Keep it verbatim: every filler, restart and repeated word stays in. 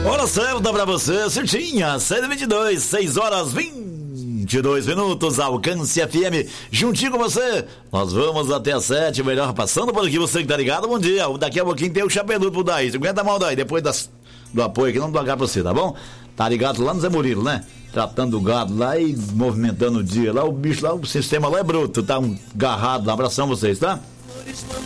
Hora certa pra você, certinha, sete e vinte e dois, seis horas vinte e dois minutos, Alcance F M, juntinho com você. Nós vamos até as sete, melhor passando por aqui, você que tá ligado, bom dia. Daqui a pouquinho tem o Chapeludo pro Daí, aguenta a mão daí, depois das, do apoio aqui, não do H pra você, tá bom? Tá ligado lá no Zé Murilo, né? Tratando o gado lá e movimentando o dia lá, o bicho lá, o sistema lá é bruto, tá um garrado lá, abração vocês, tá?